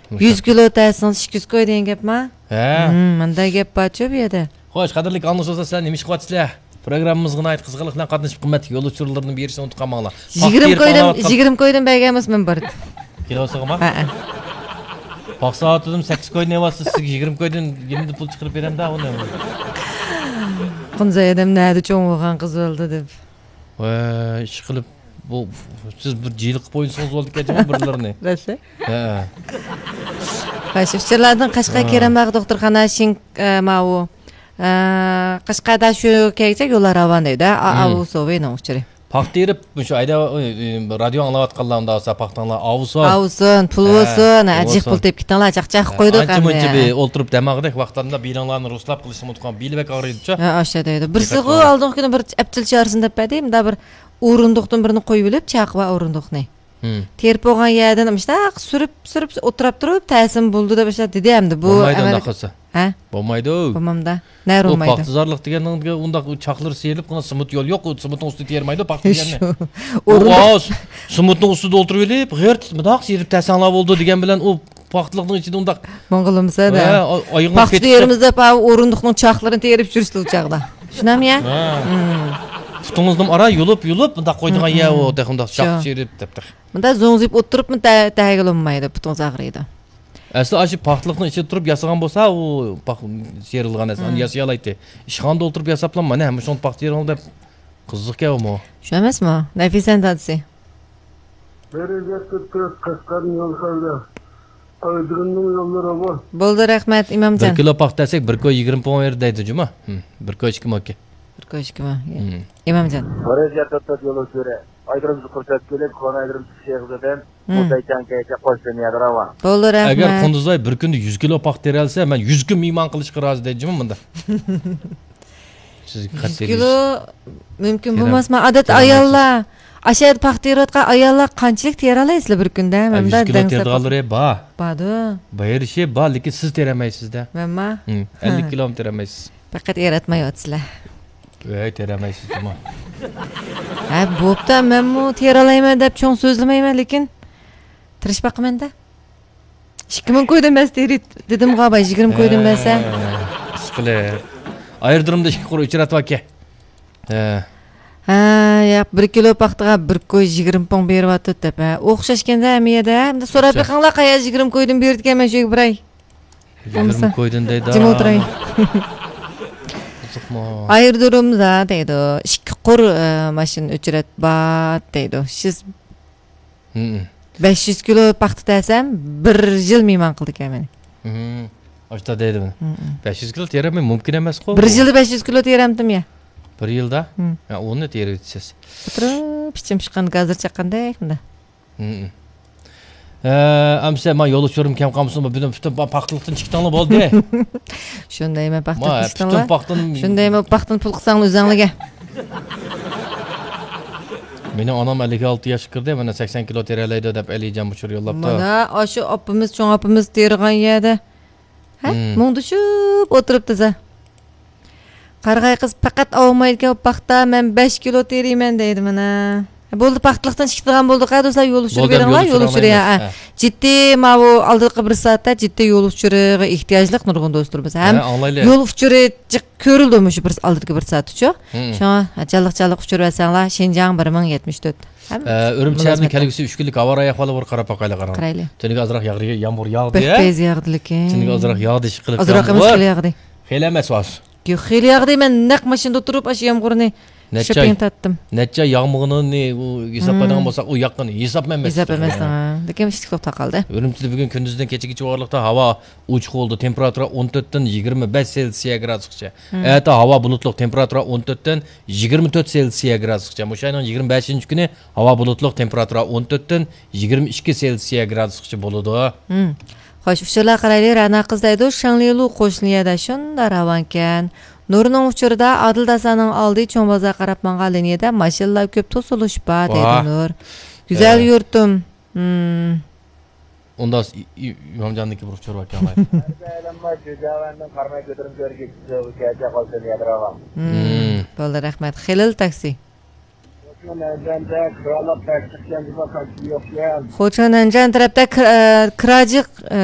100 kilo dersiniz 200 koy deyin gap mi? He. Manda gap barcha bu yerda. Xo'sh, qadrli anglashsa sen nima ish qilyapsizlar? Programmamizga ayt qiziqlik bilan qatnashib qimmat yo'l uchurlarini berishni unutib qolmanglar. 20 koydan berganmiz men bir. Kelosizmi? Ha. Baqsa dedim 8 koy ne varsa sizga 20 koydan endi pul chiqarib beram-da uni. Qunza adam nada cho'ng bo'lgan qiz bo'ldi deb. Voy, ish qilib bu siz bir jil qilib qo'yinsiz bo'ldi kechimi birlarini. Rasa? Ha. Qashifchilardan Qashqa Kerambağı doktorxona shing mau. Qashqada shu keksa yo'llar ravon deydi. Avusoveni o'chiri. Paxtirib shu ayda radio anglayotganlarida olsa paxtanlar avusun, pul bo'lsin, ajih pul tep ketinglar, chaqchaq qo'ydik. Ancha-muncha o'ltirib damag'idek vaqtlarda bilanglarni ruslab qilishni unutgan. Bilibek og'riydi-chi. Ha, o'sha deydi. Birsig'i oldingi kuni bir aptil charsin deb deydim, da bir o'rindiqdan birini qo'yib olib, chaq va o'rindiqni. Terib bo'lgan yerdan imshtaq surib o'tirib turib, ta'sim bo'ldi deb o'sha dedi hamda bu. Ha? Bo'lmaydi. Bo'lmamda. Ne olmaydi. Paxtazorlik deganingda unda chaqlar serilib, qana simit yo'l yo'q, simutning ustida termaydi paxta deganni. Simutning ustida o'tirib olib, g'irt bundoq serib ta'sanlar bo'ldi degan bilan u paxtlikning ichida unda Mong'olimsa-da. Paxta yerimizda o'rindiqning chaqlarini terib yurishdi u chaqda. Shunami ya? Putingizning ara yulib bunda qo'ydigan yer u deganda chaq serib debdi. Bunda zo'ngzib o'tiribmi tayinlanmaydi, putingiz og'riydi. Asli aşı paxtlıqның içi turib yasagan bolsa, o serilgan esan yasay alaydı. İşxanda oturub yasaplanma, nə, həmin şont paxt yerin deb qızıq gəl o. Şu emasmı? Nəfisən tadısı. Bereket Qashqarın yolları. Aydınның yolları var. Boldu rəhmət İmamcan. 1 kilo paxt desək 1 koy 20 pon verir deydi cuma. 1 koy 2 mokki. 1 koy 2 mokki. İmamcan. Bereket yolu göre. Aydırımızı kursat gelip, konu aydırımızı şeyhizeden, buradayken kayıca koştuğunu yadıravan. Olur rahmet. Eğer Kunduzay bir günde 100 kilo paxt terelse, ben 100 gün iman kılışkı razı diyeceğim bunda. 100 kilo mümkün bulmaz mı? Adet ayalla. Aşağıda paxt teriyotqa ayalla qanchalik teralaysizlar bir kunda? 100 kilo terdiğaları ba. Badu. Bayır işi ba, lekin siz teremeysiniz de. Memma? 50 kilo teremeysiniz. Fakat yaratmayapsizlar. Teremeysiz cuma. Ha, bo'pti, men bu teralayman deb cho'ng so'zlamayman, lekin tirish baqimanda. 2000 qo'ydim bas dedim g'oba 20 qo'ydim basa. Ishqilib. Ayirdirimda 2 qur uchratib aka. Ha, yo'q 1 kilo paxtaga 1 qo'y 20 pon beryapti deb. O'xshashganda hamiyada, endi so'rab beqinglar qayerga 20 qo'ydim berdik men shu bir ay. 20 qo'ydim deydi. Jim o'tiray. Ayırdırımda deydi. 2 qur maşin ücret bat deydi. Siz 500 kilo paxta desem 1 yıl meyman qildik meni. Oshta deydi buni. 500 kilo teramay mumkin emas qo'y. 1 yilda 500 kilo teramdim ya. 1 yilda? Ya uni terib siz. O'tirib pichim chiqqan gazircha qanday bunda? Amsa men yo'l uchurim kam qamsizmi butun paxtlikdan chiqdinglar bo'ldi. Shundaymi paxtdan chiqdinglar? Shundaymi paxtdan pul qilsang o'zinglarga. Meni onam 56 yosh kirdi, mana 80 kilo teralaydi deb Alijon uchur yo'llabdi. Mana o'sha opimiz, cho'ng opimiz tergan yerda. Ha? Mungdushib o'tiribdi-za. Qarg'ay qiz faqat ovmaydigan paxta men 5 kilo teriyman deydi mana. Bo'ldi paxtlikdan chiqdigan bo'ldi do'stlar yo'l uchirib beringlar yo'l uchiri jiddiy mana oldingi bir soatda jiddiy yo'l uchiriga ehtiyojli nurg'un do'stlarimiz ham yo'l uchiri ko'rildi shu bir oldingi bir soat uchun shuna jalliq uchirib olsanglar Shenjang 1074 Urumchining kelgusi 3 kunlik avariya ahvoli bor qarab boqaylik qarayli tuniga ozroq yomg'ir yog'di tez yog'di lekin tuniga ozroq yog'di qilib ozroq emas yog'di xeyli emas yo'q xeyli yog'di men naq mashinada turib shu yomg'irni Necha yağmurunu hesaplaydigan bo'lsak, u yoqqan hesap emas. Hesap emas. Lekin ish ko'p taqaldi. Urumchida bugun kunduzdan kechagacha o'rliqda havo uchiq bo'ldi. Temperatura 14 dan 25 Selsiya gradusgacha. Erta havo bulutli, temperatura 14 dan 24 Selsiya gradusgacha. O'shaning 25-kuni havo bulutli, temperatura 14 dan 22 Selsiya gradusgacha bo'ladi. Xo'sh, shular qarayli, Ra'na qiz deydi, Shanglilu qo'shniyada shunda ravankan. Nurning uchurda Adil Dasaning oldi cho'ng bozor qarab mangan liniyada mashinalar ko'p to'silishba deydi Nur. Güzel yurtim. Unda İmamjonniki bir uchur ekan. Bo'ldi, rahmat. Xilil taksi. Xo'janan tarafda kirajiq